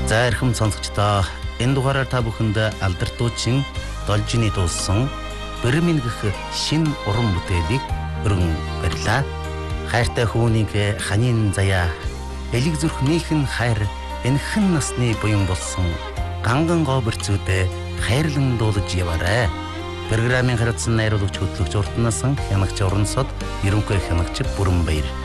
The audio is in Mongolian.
За эрхэм сонсогчдоо энэ дугаараар та бүхэнд алдардуучин Должины дуулсан Бэрмин гэх шин уран бүтээлийг өргөн барьлаа. Хайртай хүүнийг ханийн заяа элэг зүрхнийхэн хайр энхэн насны буян болсон ганган гоберцүүдэ хайрлан дуулж яваарай. Программын хариуцсан найруулагч хөтлөгч уртнасан хянагч Орон сод ерөнхий хянагч Бүрэн Баяр.